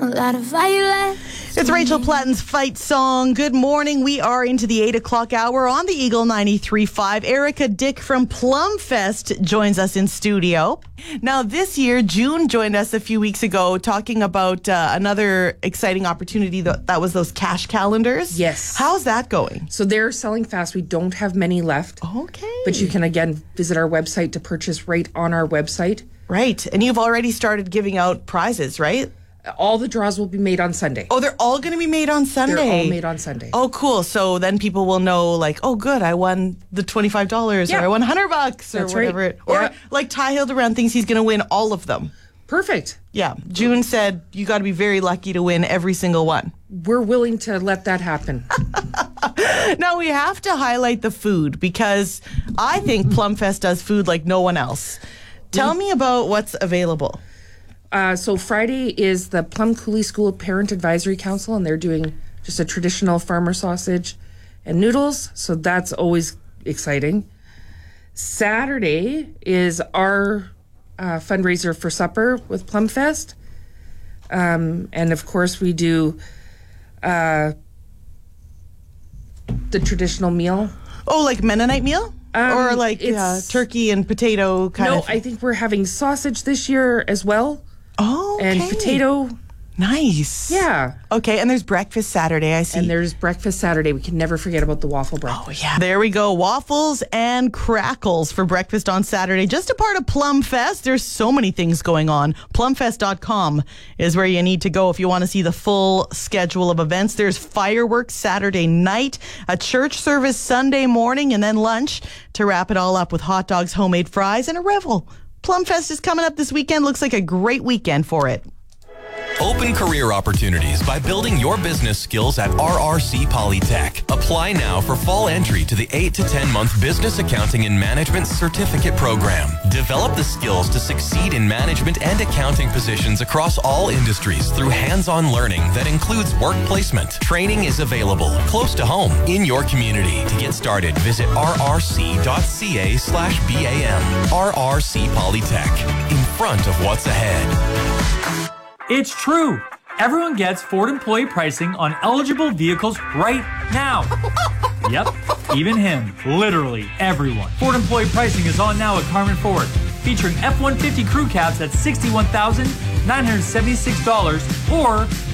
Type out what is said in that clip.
a lot of violence. It's Rachel Platten's Fight Song. Good morning. We are into the 8 o'clock hour on the Eagle 93.5. Erica Dick from Plumfest joins us in studio. Now, this year, June joined us a few weeks ago talking about another exciting opportunity that was those cash calendars. Yes. How's that going? So they're selling fast. We don't have many left. Okay. But you can, again, visit our website to purchase right on our website. Right. And you've already started giving out prizes, right? All the draws will be made on Sunday. Oh, they're all going to be made on Sunday? They're all made on Sunday. Oh, cool. So then people will know, like, oh, good, I won the $25 or I won $100 or That's whatever. right. Or like Ty Hildebrand thinks he's going to win all of them. Perfect. Yeah. June said you got to be very lucky to win every single one. We're willing to let that happen. Now, we have to highlight the food because I think Plumfest does food like no one else. Tell me about what's available. So Friday is the Plum Coulee School Parent Advisory Council, and they're doing just a traditional farmer sausage and noodles. So that's always exciting. Saturday is our fundraiser for supper with Plumfest. And of course, we do the traditional meal. Oh, like Mennonite meal? Or like turkey and potato kind of? No, I think we're having sausage this year as well. Oh, okay. And potato. Nice. Yeah. Okay, and there's breakfast Saturday, I see. And there's breakfast Saturday. We can never forget about the waffle breakfast. Oh, yeah. There we go. Waffles and crackles for breakfast on Saturday. Just a part of Plumfest. There's so many things going on. Plumfest.com is where you need to go if you want to see the full schedule of events. There's fireworks Saturday night, a church service Sunday morning, and then lunch to wrap it all up with hot dogs, homemade fries, and a revel. Plumfest is coming up this weekend. Looks like a great weekend for it. Open career opportunities by building your business skills at RRC Polytech. Apply now for fall entry to the 8 to 10 month Business Accounting and Management Certificate Program. Develop the skills to succeed in management and accounting positions across all industries through hands-on learning that includes work placement. Training is available close to home in your community. To get started, visit rrc.ca/BAM. RRC Polytech, in front of what's ahead. It's true. Everyone gets Ford employee pricing on eligible vehicles right now. Yep, even him. Literally everyone. Ford employee pricing is on now at Carmen Ford, featuring F-150 crew cabs at $61,976 or